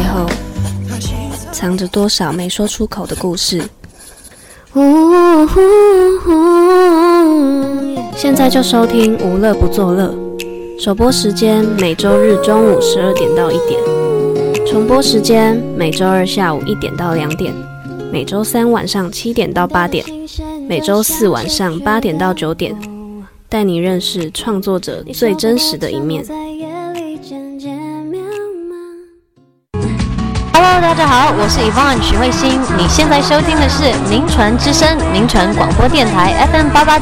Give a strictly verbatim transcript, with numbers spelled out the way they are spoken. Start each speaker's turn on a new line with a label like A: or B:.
A: 后，藏着多少没说出口的故事。现在就收听无乐不作乐，首播时间每周日中午十二点到一点，重播时间每周二下午一点到两点，每周三晚上七点到八点，每周四晚上八点到九点，带你认识创作者最真实的一面。
B: Hello， 大家好，我是 Yvonne 许慧欣，你现在收听的是名传之声，名传广播电台 F M 八八。